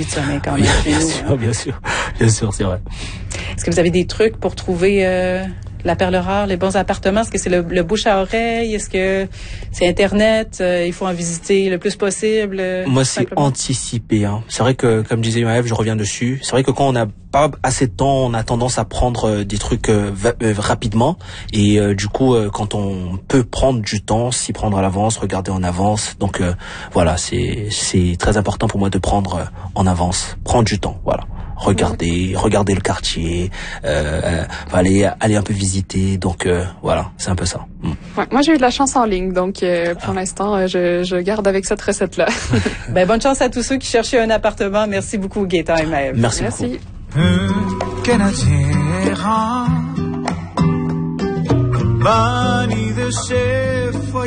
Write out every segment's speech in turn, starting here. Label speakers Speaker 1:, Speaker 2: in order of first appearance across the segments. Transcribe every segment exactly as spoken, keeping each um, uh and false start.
Speaker 1: nuits de sommeil quand même.
Speaker 2: Oui,
Speaker 1: chez
Speaker 2: bien
Speaker 1: nous,
Speaker 2: sûr,
Speaker 1: hein.
Speaker 2: bien sûr, bien sûr, c'est vrai.
Speaker 1: Est-ce que vous avez des trucs pour trouver euh, la perle rare, les bons appartements? Est-ce que c'est le, le bouche à oreille? Est-ce que c'est Internet? Euh, il faut en visiter le plus possible? Euh,
Speaker 2: Moi, c'est anticiper. Hein. C'est vrai que, comme disait Maëve, je reviens dessus. C'est vrai que quand on n'a pas assez de temps, on a tendance à prendre euh, des trucs euh, va- euh, rapidement. Et euh, du coup, euh, quand on peut prendre du temps, s'y prendre à l'avance, regarder en avance. Donc euh, voilà, c'est c'est très important pour moi de prendre euh, en avance, prendre du temps. Voilà. Regarder, regarder le quartier, euh, euh, aller, aller un peu visiter. Donc euh, voilà, c'est un peu ça. Mm.
Speaker 3: Ouais, moi, j'ai eu de la chance en ligne, donc euh, pour ah. l'instant, euh, je, je garde avec cette recette-là.
Speaker 1: Ben, bonne chance à tous ceux qui cherchaient un appartement. Merci beaucoup, Gaëtan et Maëve.
Speaker 2: Merci,
Speaker 3: Merci
Speaker 1: beaucoup.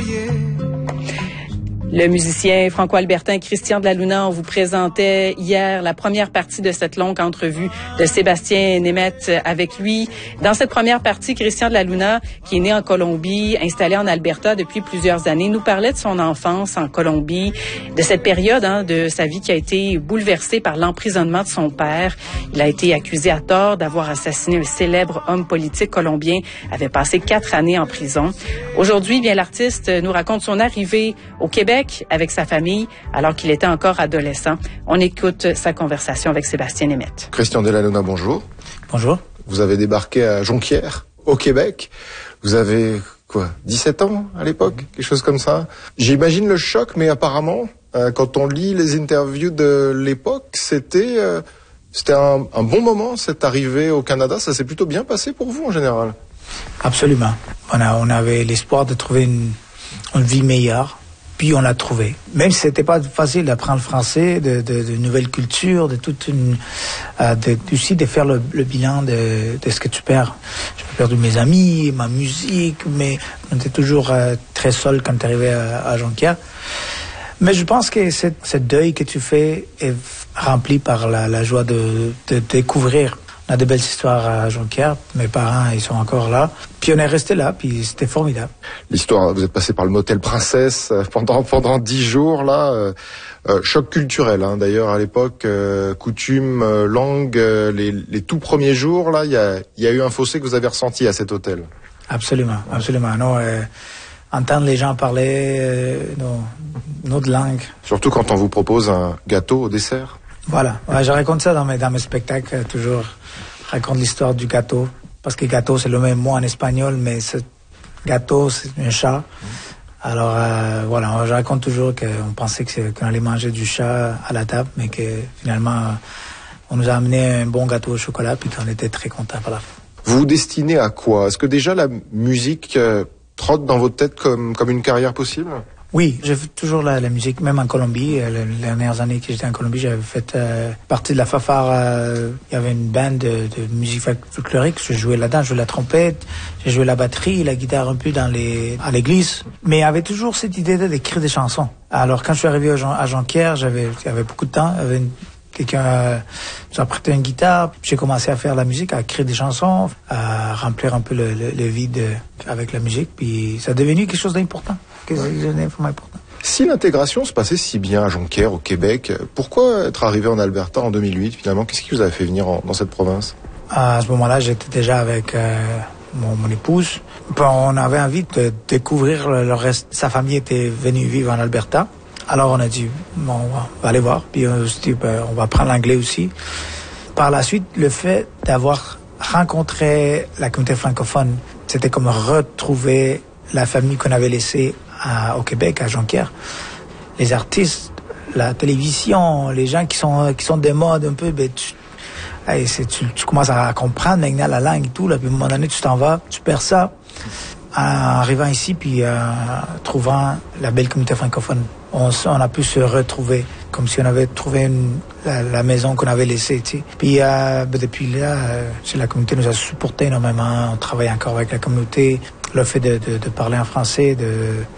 Speaker 1: Le musicien franco-albertain Christian de la Luna, on vous présentait hier la première partie de cette longue entrevue de Sébastien Nemeth avec lui. Dans cette première partie, Christian de la Luna, qui est né en Colombie, installé en Alberta depuis plusieurs années, nous parlait de son enfance en Colombie, de cette période hein, de sa vie qui a été bouleversée par l'emprisonnement de son père. Il a été accusé à tort d'avoir assassiné un célèbre homme politique colombien, avait passé quatre années en prison. Aujourd'hui, bien l'artiste nous raconte son arrivée au Québec avec sa famille, alors qu'il était encore adolescent. On écoute sa conversation avec Sébastien Nemeth.
Speaker 4: Christian de la Luna, bonjour.
Speaker 5: Bonjour.
Speaker 4: Vous avez débarqué à Jonquière, au Québec. Vous avez, quoi, dix-sept ans à l'époque, quelque chose comme ça. J'imagine le choc, mais apparemment, euh, quand on lit les interviews de l'époque, c'était, euh, c'était un, un bon moment, cette arrivée au Canada. Ça s'est plutôt bien passé pour vous, en général.
Speaker 5: Absolument. On, a, on avait l'espoir de trouver une, une vie meilleure. Puis on l'a trouvé. Même si c'était pas facile d'apprendre le français, de, de, de nouvelles cultures, de toute une, euh, de, aussi de faire le, le bilan de, de ce que tu perds. J'ai perdu mes amis, ma musique, mais on était toujours euh, très seul quand tu arrivais à, à Jonquière. Mais je pense que ce deuil que tu fais est rempli par la, la joie de, de découvrir. On a de belles histoires à Jonquière. Mes parents, ils sont encore là. Puis on est resté là, puis c'était formidable.
Speaker 4: L'histoire, vous êtes passé par le motel Princesse pendant pendant dix jours là. Euh, euh, choc culturel, hein, d'ailleurs à l'époque, euh, coutume, euh, langue, euh, les, les tout premiers jours là, il y a il y a eu un fossé que vous avez ressenti à cet hôtel.
Speaker 5: Absolument, absolument. Non, euh, entendre les gens parler euh, nos, notre langue.
Speaker 4: Surtout quand on vous propose un gâteau au dessert.
Speaker 5: Voilà, ouais, je raconte ça dans mes, dans mes spectacles, toujours. Je raconte l'histoire du gâteau, parce que gâteau, c'est le même mot en espagnol, mais ce gâteau, c'est un chat. Alors, euh, voilà, je raconte toujours qu'on pensait que c'est, qu'on allait manger du chat à la table, mais que finalement, on nous a amené un bon gâteau au chocolat, puis qu'on était très contents par la fin.
Speaker 4: Vous vous destinez à quoi? Est-ce que déjà la musique euh, trotte dans votre tête comme, comme une carrière possible?
Speaker 5: Oui, j'ai fait toujours la, la musique, même en Colombie. Les, les dernières années que j'étais en Colombie, j'avais fait euh, partie de la fanfare. Euh, il y avait une bande de, de musique folklorique. Je jouais là-dedans, je jouais la trompette, j'ai joué la batterie, la guitare un peu dans les, à l'église. Mais il y avait toujours cette idée d'écrire des chansons. Alors quand je suis arrivé à, Jean, à Jonquière, j'avais, j'avais beaucoup de temps. J'avais une, quelqu'un euh, nous a prêté une guitare. J'ai commencé à faire la musique, à écrire des chansons, à remplir un peu le, le, le vide avec la musique. Puis ça est devenu quelque chose d'important. important.
Speaker 4: Si l'intégration se passait si bien à Jonquière, au Québec, pourquoi être arrivé en Alberta en deux mille huit finalement? Qu'est-ce qui vous a fait venir en, dans cette province?
Speaker 5: À ce moment-là, j'étais déjà avec euh, mon, mon épouse. On avait envie de découvrir le, le reste. Sa famille était venue vivre en Alberta. Alors on a dit, bon, on va aller voir. Puis on s'est dit, ben, on va apprendre l'anglais aussi. Par la suite, le fait d'avoir rencontré la communauté francophone, c'était comme retrouver la famille qu'on avait laissée à, au Québec, à Jonquière. Les artistes, la télévision, les gens qui sont qui sont des modes un peu, ben tu, hey, c'est, tu, tu commences à comprendre maintenant la langue et tout, là, puis à un moment donné, tu t'en vas, tu perds ça. En arrivant ici, puis euh, trouvant la belle communauté francophone, on, on a pu se retrouver, comme si on avait trouvé une, la, la maison qu'on avait laissée, tu sais. Puis euh, ben, depuis là, euh, la communauté nous a supporté énormément, on travaille encore avec la communauté. Le fait de, de, de parler en français, de,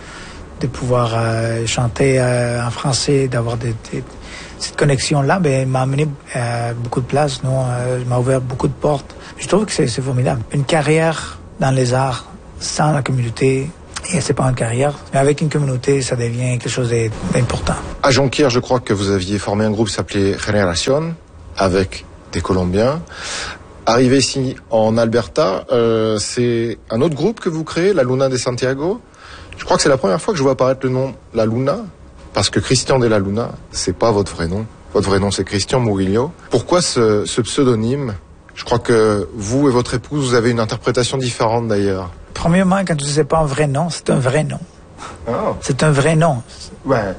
Speaker 5: de pouvoir euh, chanter euh, en français, d'avoir des, des, cette connexion-là, ben, m'a amené euh, beaucoup de place, non, euh, m'a ouvert beaucoup de portes. Je trouve que c'est, c'est formidable. Une carrière dans les arts, sans la communauté, Et c'est pas une carrière, mais avec une communauté, ça devient quelque chose d'important.
Speaker 4: À Jonquière, je crois que vous aviez formé un groupe qui s'appelait Generación, avec des Colombiens. Arrivé ici en Alberta, euh, c'est un autre groupe que vous créez, La Luna de Santiago. Je crois que c'est la première fois que je vois apparaître le nom La Luna, parce que Christian de la Luna, c'est pas votre vrai nom. Votre vrai nom, c'est Christian Murillo. Pourquoi ce, ce pseudonyme? Je crois que vous et votre épouse, vous avez une interprétation différente d'ailleurs.
Speaker 5: Premièrement, quand tu ne sais pas un vrai nom, c'est un vrai nom.
Speaker 4: Oh.
Speaker 5: C'est un vrai nom.
Speaker 4: Ouais.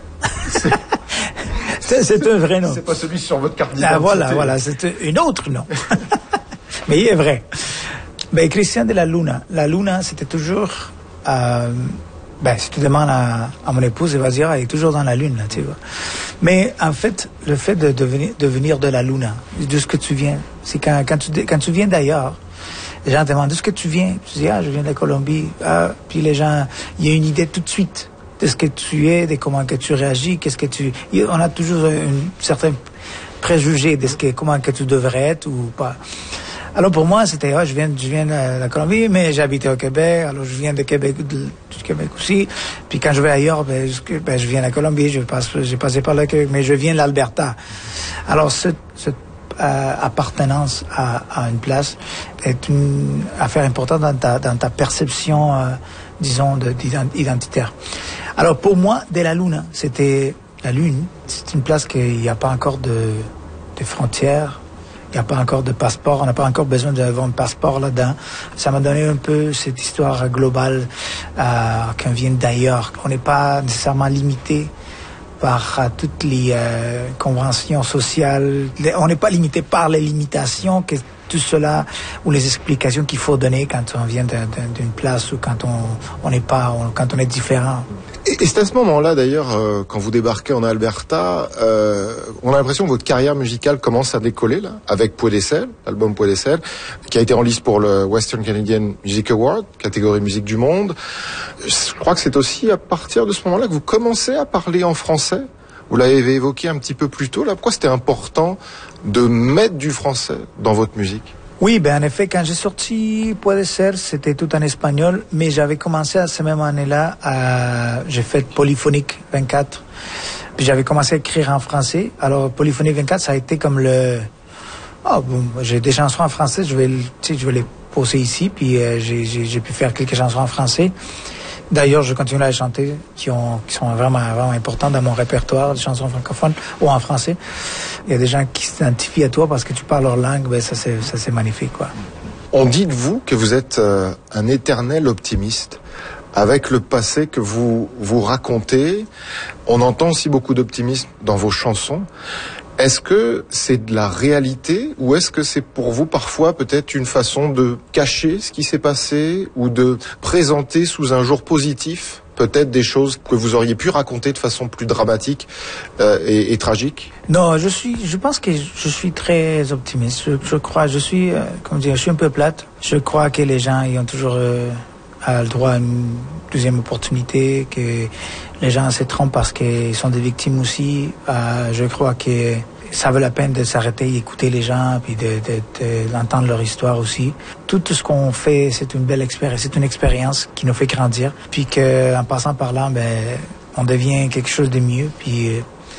Speaker 5: C'est, c'est un vrai nom.
Speaker 4: C'est pas celui sur votre carte d'identité.
Speaker 5: Ah, voilà, voilà, c'est un autre nom. Mais il est vrai. Mais Christian de la Luna. La Luna, c'était toujours... Euh, ben, si tu demandes à, à mon épouse, elle va dire, ah, elle est toujours dans la Lune, là, tu vois. Mais en fait, le fait de devenir de, venir de la Luna, de ce que tu viens, c'est quand, quand, tu, quand tu viens d'ailleurs, les gens te demandent d'où est-ce que tu viens. Tu dis, ah, je viens de la Colombie. Ah, puis les gens, il y a une idée tout de suite de ce que tu es, de comment que tu réagis, qu'est-ce que tu... On a toujours un certain préjugé de ce que, comment que tu devrais être ou pas. Alors pour moi, c'était, ah, je viens, je viens de la Colombie, mais j'habitais au Québec, alors je viens de Québec, de, du Québec aussi. Puis quand je vais ailleurs, ben, je, ben, je viens de la Colombie, je passe, j'ai passé par le Québec, mais je viens de l'Alberta. Alors cette, cette euh, appartenance à, à une place est une affaire importante dans ta, dans ta perception, euh, disons, de, identitaire. Alors pour moi, de la Luna, c'était la Lune. C'est une place qu'il n'y a pas encore de, de frontières. Il n'y a pas encore de passeport, on n'a pas encore besoin d'avoir un passeport là-dedans. Ça m'a donné un peu cette histoire globale euh, qu'on vient d'ailleurs. On n'est pas nécessairement limité par euh, toutes les euh, conventions sociales. On n'est pas limité par les limitations que tout cela ou les explications qu'il faut donner quand on vient d'une place ou quand on n'est pas, on, quand on est différent.
Speaker 4: Et, et c'est à ce moment-là, d'ailleurs, euh, quand vous débarquez en Alberta, euh, on a l'impression que votre carrière musicale commence à décoller, là, avec Puede Ser, l'album Puede Ser, qui a été en liste pour le Western Canadian Music Award, catégorie musique du monde. Je crois que c'est aussi à partir de ce moment-là que vous commencez à parler en français. Vous l'avez évoqué un petit peu plus tôt, là. Pourquoi c'était important de mettre du français dans votre musique?
Speaker 5: Oui, ben en effet, quand j'ai sorti Puede Ser, c'était tout en espagnol, mais j'avais commencé à cette même année-là, à... j'ai fait Polyphonique vingt-quatre, puis j'avais commencé à écrire en français. Alors Polyphonique vingt-quatre, ça a été comme le... Oh, bon, j'ai des chansons en français, je vais, tu sais, je vais les poser ici, puis euh, j'ai, j'ai, j'ai pu faire quelques chansons en français. D'ailleurs, je continue à les chanter, qui, ont, qui sont vraiment, vraiment importantes dans mon répertoire, des chansons francophones ou en français. Il y a des gens qui s'identifient à toi parce que tu parles leur langue, ben ça c'est, ça c'est magnifique, quoi.
Speaker 4: On dit de vous que vous êtes euh, un éternel optimiste. Avec le passé que vous, vous racontez, on entend aussi beaucoup d'optimisme dans vos chansons. Est-ce que c'est de la réalité ou est-ce que c'est pour vous parfois peut-être une façon de cacher ce qui s'est passé ou de présenter sous un jour positif peut-être des choses que vous auriez pu raconter de façon plus dramatique euh, et, et tragique? Non,
Speaker 5: je suis, je pense que je suis très optimiste. Je, je crois, je suis, euh, comment dire, je suis un peu plate. Je crois que les gens ils ont toujours euh, le droit à une deuxième opportunité, que les gens se trompent parce qu'ils sont des victimes aussi. Euh, je crois que ça vaut la peine de s'arrêter, d'écouter les gens, puis de, de, de, d'entendre leur histoire aussi. Tout ce qu'on fait, c'est une belle expérience, c'est une expérience qui nous fait grandir. Puis qu'en passant par là, ben, on devient quelque chose de mieux. Puis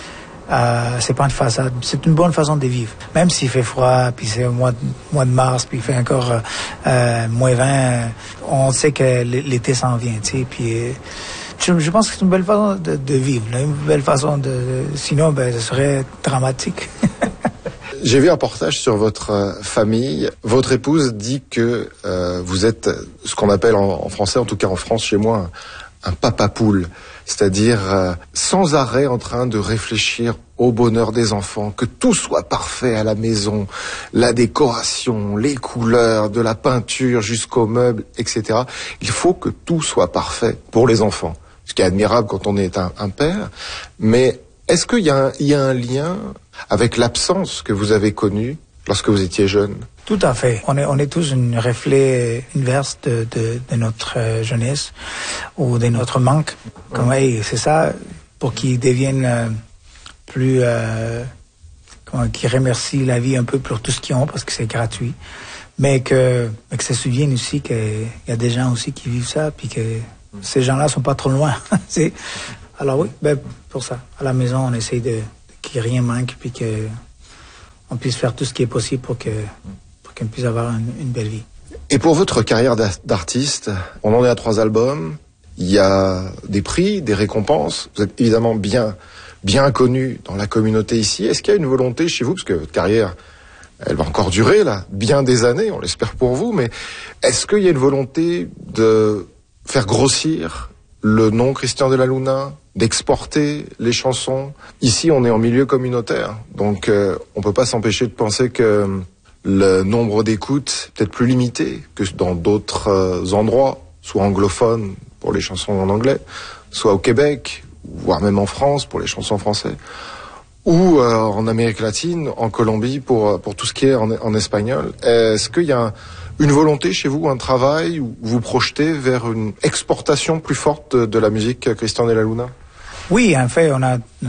Speaker 5: euh, c'est pas une façade, c'est une bonne façon de vivre. Même s'il fait froid, puis c'est au mois de, mois de mars, puis il fait encore euh, moins vingt, on sait que l'été s'en vient, tu sais. Puis Je, je pense que c'est une belle façon de, de vivre, là, une belle façon de... Sinon, ben, ce serait dramatique.
Speaker 4: J'ai vu un reportage sur votre euh, famille. Votre épouse dit que euh, vous êtes ce qu'on appelle en, en français, en tout cas en France chez moi, un, un papa poule. C'est-à-dire euh, sans arrêt en train de réfléchir au bonheur des enfants, que tout soit parfait à la maison, la décoration, les couleurs, de la peinture jusqu'aux meubles, et cetera. Il faut que tout soit parfait pour les enfants. Ce qui est admirable quand on est un, un père, mais est-ce qu'il y a un, il y a un lien avec l'absence que vous avez connue lorsque vous étiez jeune?
Speaker 5: Tout à fait. On est, on est tous un reflet inverse de, de, de notre jeunesse ou de notre manque. Comme, hey, c'est ça, pour qu'ils deviennent plus... Euh, comment, qu'ils remercient la vie un peu pour tout ce qu'ils ont, parce que c'est gratuit. Mais que, mais que ça se souvienne aussi qu'il y a des gens aussi qui vivent ça, puis que ces gens-là sont pas trop loin. C'est, alors oui, ben, pour ça, à la maison, on essaye de, qu'il rien manque, puis que on puisse faire tout ce qui est possible pour que, pour qu'on puisse avoir une, une belle vie.
Speaker 4: Et pour votre carrière d'artiste, on en est à trois albums, il y a des prix, des récompenses, vous êtes évidemment bien, bien connu dans la communauté ici. Est-ce qu'il y a une volonté chez vous, parce que votre carrière, elle va encore durer là, bien des années, on l'espère pour vous, mais est-ce qu'il y a une volonté de faire grossir le nom Christian de la Luna, d'exporter les chansons? Ici, on est en milieu communautaire, donc euh, on peut pas s'empêcher de penser que le nombre d'écoutes est peut-être plus limité que dans d'autres euh, endroits, soit anglophones pour les chansons en anglais, soit au Québec, voire même en France pour les chansons françaises, ou euh, en Amérique latine, en Colombie pour pour tout ce qui est en, en espagnol. Est-ce qu'il y a un, une volonté chez vous, un travail où vous vous projetez vers une exportation plus forte de, de la musique Christian de la Luna?
Speaker 5: Oui, en fait, on a, on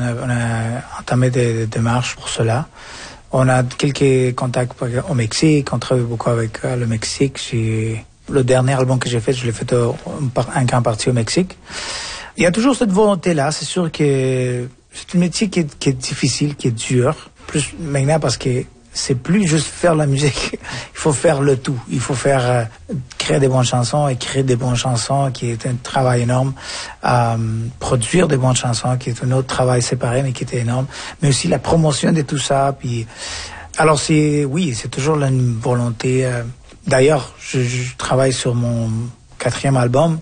Speaker 5: a entamé des, des démarches pour cela. On a quelques contacts au Mexique, on travaille beaucoup avec le Mexique. J'ai, le dernier album que j'ai fait, je l'ai fait en, en grande partie au Mexique. Il y a toujours cette volonté-là. C'est sûr que c'est un métier qui est, qui est difficile, qui est dur. Plus maintenant parce que c'est plus juste faire la musique. Il faut faire le tout. Il faut faire euh, créer des bonnes chansons, écrire des bonnes chansons, qui est un travail énorme. Euh, produire des bonnes chansons, qui est un autre travail séparé, mais qui était énorme. Mais aussi la promotion de tout ça. Puis, alors c'est, oui, c'est toujours là une volonté. Euh, d'ailleurs, je, je travaille sur mon quatrième album,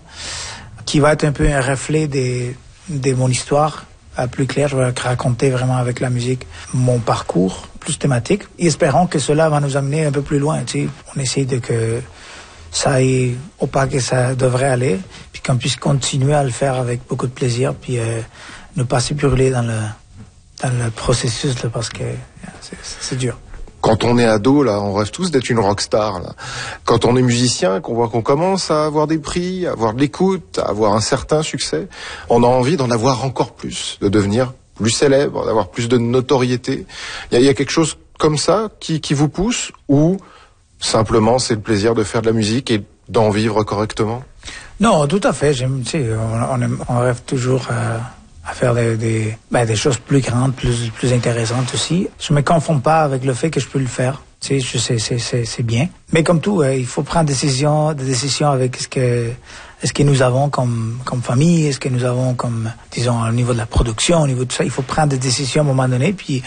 Speaker 5: qui va être un peu un reflet des, de mon histoire. Plus clair, je vais raconter vraiment avec la musique mon parcours plus thématique, et espérons que cela va nous amener un peu plus loin. Tu sais. On essaye de que ça aille au pas que ça devrait aller, puis qu'on puisse continuer à le faire avec beaucoup de plaisir, puis euh, ne pas se brûler dans le dans le processus là, parce que c'est, c'est dur.
Speaker 4: Quand on est ado, là, on rêve tous d'être une rockstar, là. Quand on est musicien, qu'on voit qu'on commence à avoir des prix, à avoir de l'écoute, à avoir un certain succès, on a envie d'en avoir encore plus, de devenir plus célèbre, d'avoir plus de notoriété. Il y a, il y a quelque chose comme ça qui, qui vous pousse, ou simplement c'est le plaisir de faire de la musique et d'en vivre correctement?
Speaker 5: Non, tout à fait. J'aime, tu sais, on, on, aime, on rêve toujours à... à faire des, des, ben, des choses plus grandes, plus, plus intéressantes aussi. Je me confonds pas avec le fait que je peux le faire. Tu sais, je sais, c'est, c'est, c'est bien. Mais comme tout, euh, il faut prendre des décisions, des décisions avec ce que, ce que nous avons comme, comme famille, ce que nous avons comme, disons, au niveau de la production, au niveau de tout ça. Il faut prendre des décisions à un moment donné, puis,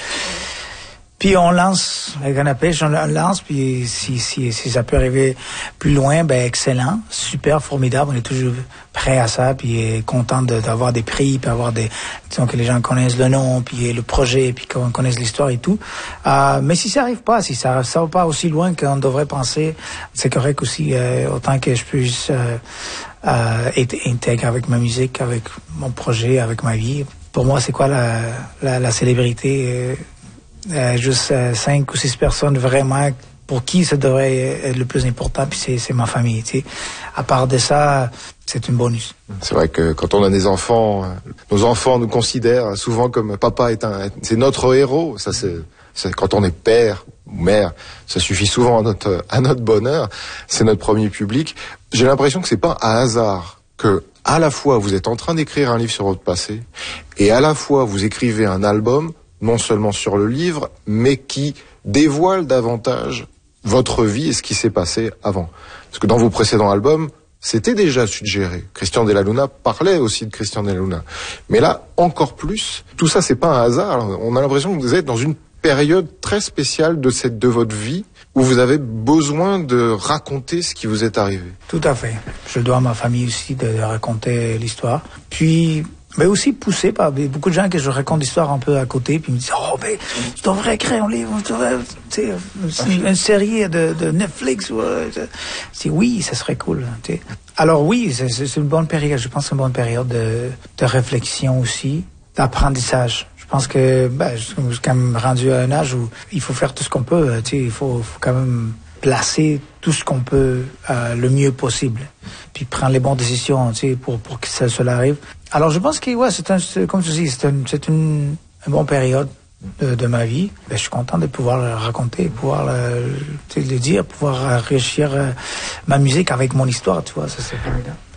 Speaker 5: puis on lance la canne à pêche, on lance, puis si, si, si ça peut arriver plus loin, ben excellent, super, formidable, on est toujours prêt à ça, puis content de, d'avoir des prix, puis avoir des, disons que les gens connaissent le nom, puis le projet, puis qu'on connaisse l'histoire et tout. Euh, mais si ça arrive pas, si ça, ça va pas aussi loin qu'on devrait penser, c'est correct aussi, euh, autant que je puisse euh, euh, être intègre avec ma musique, avec mon projet, avec ma vie. Pour moi, c'est quoi la, la, la célébrité? Euh, Euh, juste euh, cinq ou six personnes vraiment pour qui ça devrait être le plus important, puis c'est, c'est ma famille. Tu sais. À part de ça, c'est une bonus.
Speaker 4: C'est vrai que quand on a des enfants, nos enfants nous considèrent souvent comme papa est un, c'est notre héros. Ça c'est, c'est quand on est père ou mère, ça suffit souvent à notre à notre bonheur. C'est notre premier public. J'ai l'impression que c'est pas un hasard que à la fois vous êtes en train d'écrire un livre sur votre passé et à la fois vous écrivez un album non seulement sur le livre, mais qui dévoile davantage votre vie et ce qui s'est passé avant. Parce que dans vos précédents albums, c'était déjà suggéré. Christian de la Luna parlait aussi de Christian de la Luna. Mais là, encore plus, tout ça, c'est pas un hasard. On a l'impression que vous êtes dans une période très spéciale de cette, de votre vie où vous avez besoin de raconter ce qui vous est arrivé.
Speaker 5: Tout à fait. Je dois à ma famille aussi de, de raconter l'histoire. Puis, mais aussi poussé par beaucoup de gens que je raconte l'histoire un peu à côté, puis ils me disent, oh, ben, tu devrais écrire un livre, tu devrais, tu sais, une, une série de, de Netflix, ou, euh, je dis, oui, ça serait cool, tu sais. Alors oui, c'est, c'est une bonne période, je pense que c'est une bonne période de, de réflexion aussi, d'apprentissage. Je pense que, ben, je suis quand même rendu à un âge où il faut faire tout ce qu'on peut, tu sais, il faut, faut quand même placer tout ce qu'on peut euh, le mieux possible, puis prendre les bonnes décisions, tu sais, pour pour que ça cela arrive. Alors je pense que ouais, c'est un, c'est, comme tu dis, c'est un, c'est une, une bonne période de, de ma vie. Ben, je suis content de pouvoir le raconter, pouvoir le, tu sais, le dire, pouvoir enrichir euh, ma musique avec mon histoire, tu vois, ça c'est formidable.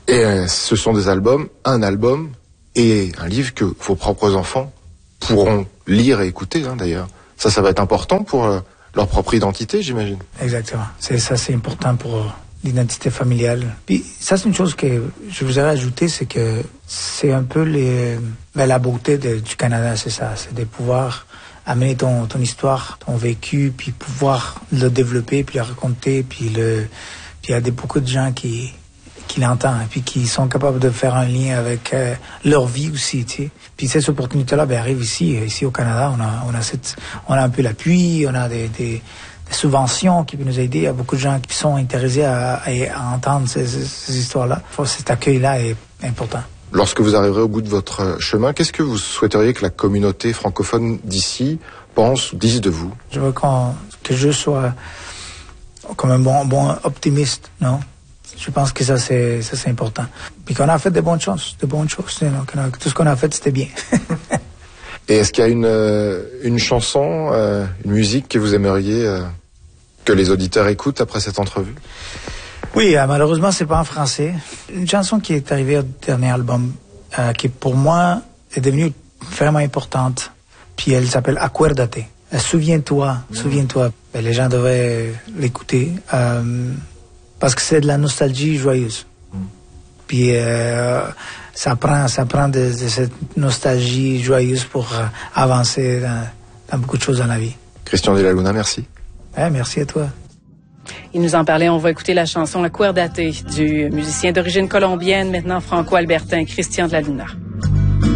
Speaker 4: Et euh, ce sont des albums, un album et un livre que vos propres enfants pourront lire et écouter, hein, d'ailleurs. Ça, ça va être important pour euh, leur propre identité, j'imagine.
Speaker 5: Exactement. C'est ça, c'est important pour euh, l'identité familiale. Puis ça, c'est une chose que je vous ai rajouté, c'est que c'est un peu les, ben, la beauté de, du Canada, c'est ça, c'est de pouvoir amener ton, ton histoire, ton vécu, puis pouvoir le développer, puis le raconter, puis le, puis il y a des, beaucoup de gens qui qui l'entendent, et puis qui sont capables de faire un lien avec euh, leur vie aussi, tu sais. Puis cette opportunité-là, ben, arrive ici, ici au Canada, on a, on a cette, on a un peu l'appui, on a des, des, des subventions qui peuvent nous aider. Il y a beaucoup de gens qui sont intéressés à, à, à entendre ces, ces, ces histoires-là. Cet accueil-là est important.
Speaker 4: Lorsque vous arriverez au bout de votre chemin, qu'est-ce que vous souhaiteriez que la communauté francophone d'ici pense ou dise de vous?
Speaker 5: Je veux qu'on, que je sois comme un bon, bon optimiste, non? Je pense que ça, c'est, ça, c'est important. Puis qu'on a fait de bonnes choses, de bonnes choses. You know, qu'on a, tout ce qu'on a fait, c'était bien.
Speaker 4: Et est-ce qu'il y a une, euh, une chanson, euh, une musique que vous aimeriez euh, que les auditeurs écoutent après cette entrevue?
Speaker 5: Oui, euh, malheureusement, c'est pas en français. Une chanson qui est arrivée au dernier album, euh, qui pour moi est devenue vraiment importante. Puis elle s'appelle Acuérdate. Euh, souviens-toi, mmh. souviens-toi. Ben, les gens devraient l'écouter. Euh, Parce que c'est de la nostalgie joyeuse. Mm. Puis euh, ça prend, ça prend de, de cette nostalgie joyeuse pour euh, avancer dans, dans beaucoup de choses dans la vie.
Speaker 4: Christian de la Luna, merci.
Speaker 5: Ouais, merci à toi.
Speaker 1: Il nous en parlait, on va écouter la chanson Acuérdate du musicien d'origine colombienne, maintenant franco-albertain, Christian de la Luna.